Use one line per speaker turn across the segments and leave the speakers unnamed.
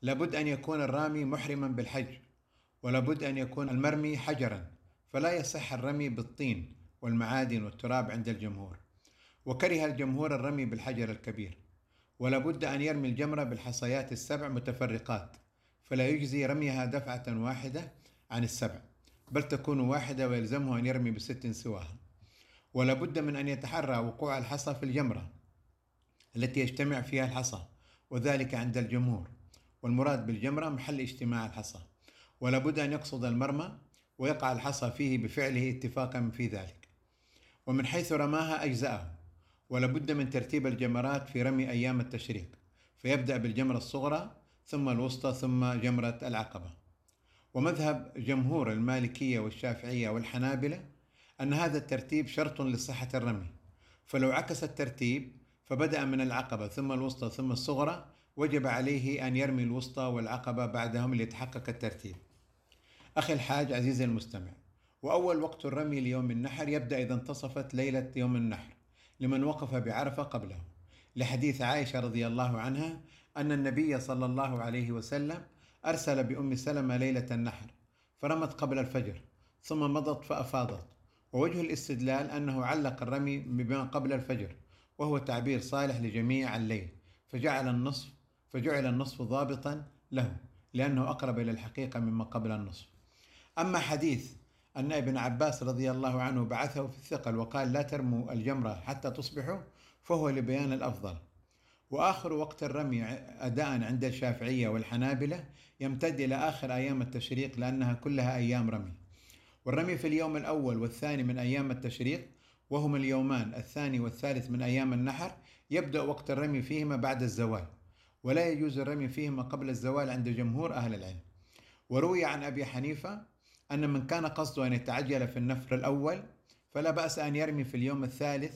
لابد أن يكون الرامي محرما بالحج، ولابد أن يكون المرمي حجرا، فلا يصح الرمي بالطين والمعادن والتراب عند الجمهور. وكره الجمهور الرمي بالحجر الكبير. ولابد أن يرمي الجمرة بالحصيات السبع متفرقات، فلا يجزي رميها دفعة واحدة عن السبع، بل تكون واحدة ويلزمه أن يرمي بست سواها. ولابد من أن يتحرى وقوع الحصى في الجمرة التي يجتمع فيها الحصى، وذلك عند الجمهور، والمراد بالجمرة محل اجتماع الحصى. ولابد أن يقصد المرمى ويقع الحصى فيه بفعله اتفاقا في ذلك. ومن حيث رماها أجزأه. ولابد من ترتيب الجمرات في رمي أيام التشريق، فيبدأ بالجمرة الصغرى ثم الوسطى ثم جمرة العقبة. ومذهب جمهور المالكية والشافعية والحنابلة أن هذا الترتيب شرط لصحة الرمي، فلو عكس الترتيب فبدأ من العقبة ثم الوسطى ثم الصغرى وجب عليه أن يرمي الوسطى والعقبة بعدهم ليتحقق الترتيب. أخي الحاج عزيزي المستمع، وأول وقت الرمي ليوم النحر يبدأ إذا انتصفت ليلة يوم النحر لمن وقف بعرفة قبله، لحديث عائشة رضي الله عنها أن النبي صلى الله عليه وسلم أرسل بأم سلمة ليلة النحر فرمت قبل الفجر ثم مضت فأفاضت. ووجه الاستدلال أنه علق الرمي بما قبل الفجر، وهو تعبير صالح لجميع الليل، فجعل النصف ضابطا له لأنه أقرب إلى الحقيقة مما قبل النصف. أما حديث أن ابن عباس رضي الله عنه بعثه في الثقل وقال لا ترموا الجمرة حتى تصبحوا، فهو لبيان الأفضل. وآخر وقت الرمي أداء عند الشافعية والحنابلة يمتد إلى آخر أيام التشريق لأنها كلها أيام رمي. والرمي في اليوم الأول والثاني من أيام التشريق، وهما اليومان الثاني والثالث من أيام النحر، يبدأ وقت الرمي فيهما بعد الزوال، ولا يجوز الرمي فيهما قبل الزوال عند جمهور أهل العلم. وروي عن أبي حنيفة أن من كان قصده أن يتعجل في النفر الأول فلا بأس أن يرمي في اليوم الثالث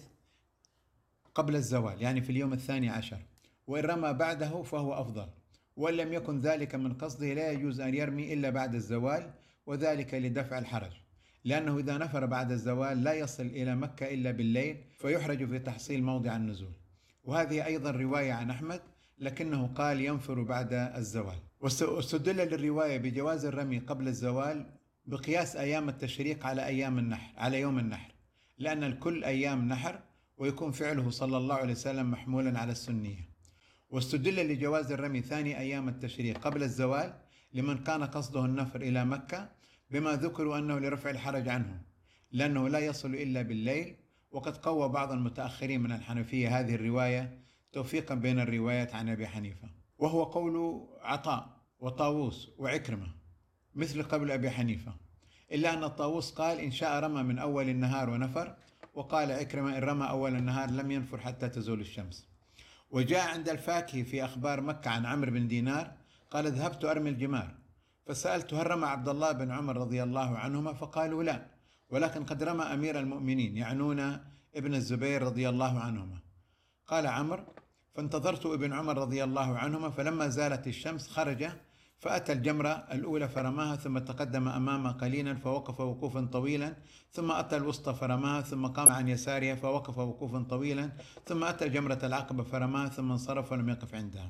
قبل الزوال، يعني في اليوم الثاني عشر، وإن رمى بعده فهو أفضل. وإن لم يكن ذلك من قصده لا يجوز أن يرمي إلا بعد الزوال، وذلك لدفع الحرج، لأنه إذا نفر بعد الزوال لا يصل إلى مكة إلا بالليل فيحرج في تحصيل موضع النزول. وهذه أيضا رواية عن أحمد، لكنه قال ينفر بعد الزوال. واستدل للرواية بجواز الرمي قبل الزوال بقياس أيام التشريق على أيام النحر، على يوم النحر، لأن الكل أيام نحر، ويكون فعله صلى الله عليه وسلم محمولا على السنية. واستدل لجواز الرمي ثاني أيام التشريق قبل الزوال لمن كان قصده النفر إلى مكة، بما ذكروا أنه لرفع الحرج عنه لأنه لا يصل إلا بالليل. وقد قوى بعض المتأخرين من الحنفية هذه الرواية توفيقا بين الروايات عن أبي حنيفة، وهو قول عطاء وطاووس وعكرمة مثل قول أبي حنيفة، إلا أن الطاووس قال إن شاء رمى من أول النهار ونفر، وقال عكرمة إن رمى أول النهار لم ينفر حتى تزول الشمس. وجاء عند الفاكهي في أخبار مكة عن عمرو بن دينار قال ذهبت أرمي الجمار فسألت هل رمى عبد الله بن عمر رضي الله عنهما، فقالوا لا، ولكن قد رمى أمير المؤمنين، يعنون ابن الزبير رضي الله عنهما. قال عمرو فانتظرت ابن عمر رضي الله عنهما، فلما زالت الشمس خرج فأتى الجمرة الأولى فرماها، ثم تقدم أمامها قليلا فوقف وقوفا طويلا، ثم أتى الوسطى فرماها، ثم قام عن يسارها فوقف وقوفا طويلا، ثم أتى جمرة العقبة فرماها، ثم انصرف ولم يقف عندها.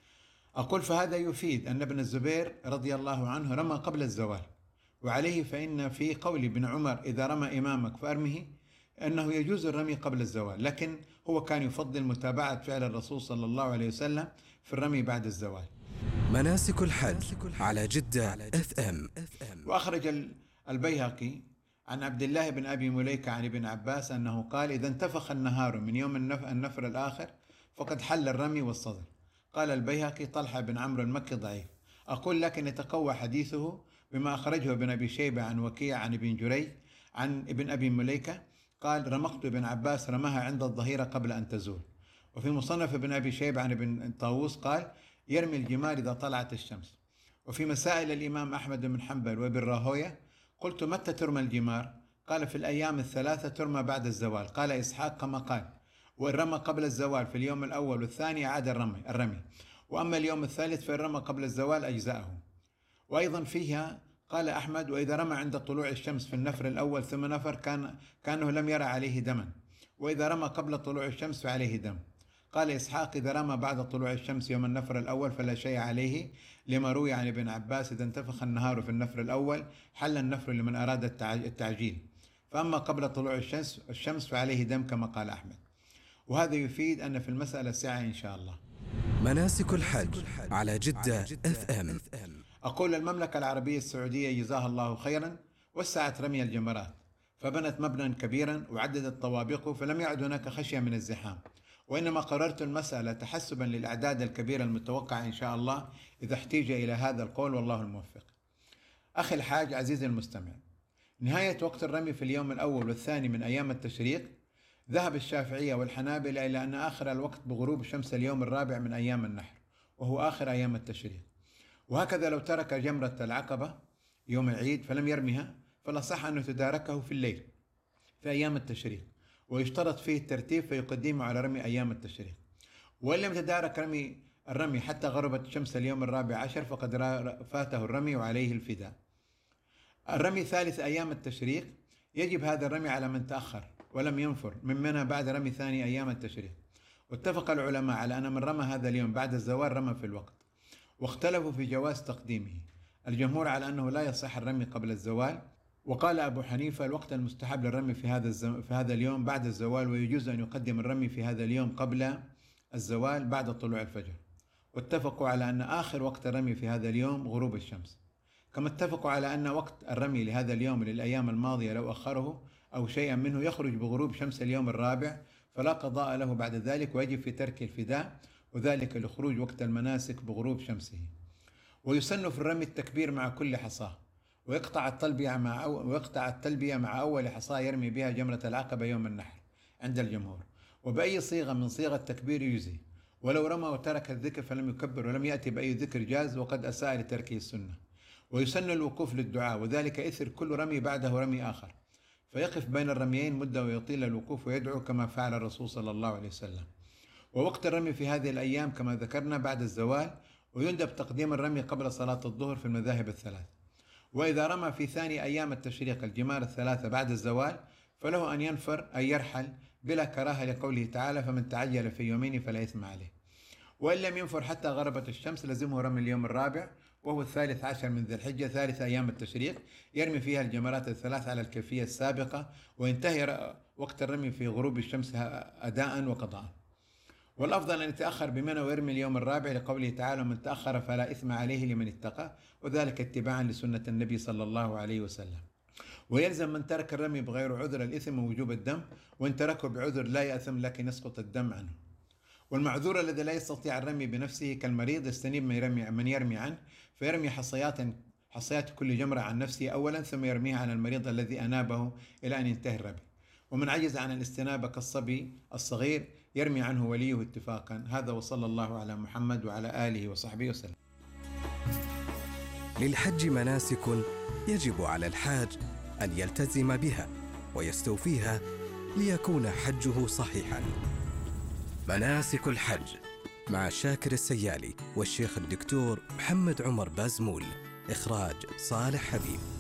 أقول فهذا يفيد أن ابن الزبير رضي الله عنه رمى قبل الزوال، وعليه فإن في قول ابن عمر إذا رمى إمامك فأرمه أنه يجوز الرمي قبل الزوال، لكن هو كان يفضل متابعة فعل الرسول صلى الله عليه وسلم في الرمي بعد الزوال.
مناسك الحج على جدة FM.
وأخرج البيهقي عن عبد الله بن أبي مليكة عن ابن عباس أنه قال إذا انتفخ النهار من يوم النفر الآخر فقد حل الرمي والصدر. قال البيهقي طلحة بن عمرو المكي ضعيف. أقول لكن يتقوى حديثه بما أخرجه ابن أبي شيبة عن وكيع عن ابن جريج عن ابن أبي مليكة قال رمقت ابن عباس رماها عند الظهيرة قبل أن تزول. وفي مصنف ابن أبي شيبة عن ابن طاووس قال يرمي الجمار إذا طلعت الشمس. وفي مسائل الإمام أحمد بن حنبل وابن راهوية قلت متى ترمى الجمار؟ قال في الأيام الثلاثة ترمى بعد الزوال. قال إسحاق كما قال، وإن رمى قبل الزوال في اليوم الأول والثاني أعاد الرمي، وأما اليوم الثالث فإن رمى قبل الزوال أجزأه. وأيضا فيها قال أحمد وإذا رمى عند طلوع الشمس في النفر الأول ثم نفر كأنه لم يرى عليه دما، وإذا رمى قبل طلوع الشمس فعليه دم. قال إسحاق: إذا رمى بعد طلوع الشمس يوم النفر الأول فلا شيء عليه، لما روي عن ابن عباس: إذا انتفخ النهار في النفر الأول حل النفر لمن أراد التعجيل، فأما قبل طلوع الشمس فعليه دم، كما قال أحمد. وهذا يفيد أن في المسألة سعة إن شاء الله.
مناسك الحج على جدة FM.
أقول: المملكة العربية السعودية جزاها الله خيرا وسعت رمي الجمرات، فبنت مبنى كبيرا وعددت طوابقه، فلم يعد هناك خشية من الزحام، وإنما قررت المسألة تحسبا للأعداد الكبيرة المتوقعة إن شاء الله إذا احتيج إلى هذا القول، والله الموفق. أخي الحاج عزيزي المستمع، نهاية وقت الرمي في اليوم الأول والثاني من أيام التشريق، ذهب الشافعية والحنابلة إلى أن آخر الوقت بغروب شمس اليوم الرابع من أيام النحر، وهو آخر أيام التشريق. وهكذا لو ترك جمرة العقبة يوم العيد فلم يرميها، فالأصح أنه تداركه في الليل في أيام التشريق، ويشترط فيه الترتيب فيقدمه على رمي أيام التشريق. وإن لم يتدارك الرمي حتى غربت شمس اليوم الرابع عشر فقد فاته الرمي وعليه الفداء. الرمي ثالث أيام التشريق يجب هذا الرمي على من تأخر ولم ينفر من منى بعد رمي ثاني أيام التشريق. واتفق العلماء على أن من رمى هذا اليوم بعد الزوال رمى في الوقت، واختلفوا في جواز تقديمه. الجمهور على أنه لا يصح الرمي قبل الزوال، وقال أبو حنيفة: الوقت المستحب للرمي في هذا اليوم بعد الزوال، ويجوز أن يقدم الرمي في هذا اليوم قبل الزوال بعد طلوع الفجر. واتفقوا على أن آخر وقت الرمي في هذا اليوم غروب الشمس، كما اتفقوا على أن وقت الرمي لهذا اليوم للأيام الماضية لو أخره أو شيئا منه يخرج بغروب شمس اليوم الرابع فلا قضاء له بعد ذلك، ويجب في ترك الفداء، وذلك لخروج وقت المناسك بغروب شمسه. ويسن في الرمي التكبير مع كل حصاه، ويقطع التلبية مع أول حصاه يرمي بها جمرة العقبة يوم النحر عند الجمهور، وبأي صيغة من صيغ التكبير يجزي. ولو رمى وترك الذكر فلم يكبر ولم يأتي بأي ذكر جاز، وقد أساء لتركه السنة. ويسن الوقوف للدعاء، وذلك إثر كل رمي بعده رمي آخر، فيقف بين الرميين مدة ويطيل الوقوف ويدعو كما فعل الرسول صلى الله عليه وسلم. ووقت الرمي في هذه الأيام كما ذكرنا بعد الزوال، ويندب تقديم الرمي قبل صلاة الظهر في المذاهب الثلاث. وإذا رمى في ثاني أيام التشريق الجمار الثلاثة بعد الزوال فله أن ينفر أي يرحل بلا كراهة، لقوله تعالى: فمن تعجل في يومين فلا إثم عليه. وإن لم ينفر حتى غربت الشمس لزمه رمي اليوم الرابع، وهو 13 من ذي الحجة ثالث أيام التشريق، يرمي فيها الجمرات الثلاث على الكيفية السابقة، وينتهي وقت الرمي في غروب الشمس أداء وقضاء. والأفضل أن يتأخر بمنى ويرمي اليوم الرابع، لقوله تعالى: من تأخر فلا إثم عليه لمن اتقى، وذلك اتباعا لسنة النبي صلى الله عليه وسلم. ويلزم من ترك الرمي بغير عذر الإثم ووجوب الدم، وإن تركه بعذر لا يأثم لكن يسقط الدم عنه. والمعذور الذي لا يستطيع الرمي بنفسه كالمريض يستنيب من يرمي عنه، فيرمي حصيات كل جمرة عن نفسه أولا، ثم يرميها على المريض الذي أنابه إلى أن ينتهي الرمي. ومن عجز عن الاستنابة كالصبي الصغير يرمي عنه وليه اتفاقا. هذا وصلى الله على محمد وعلى آله وصحبه وسلم.
للحج مناسك يجب على الحاج أن يلتزم بها ويستوفيها ليكون حجه صحيحا. مناسك الحج مع شاكر السيالي والشيخ الدكتور محمد عمر بازمول. إخراج صالح حبيب.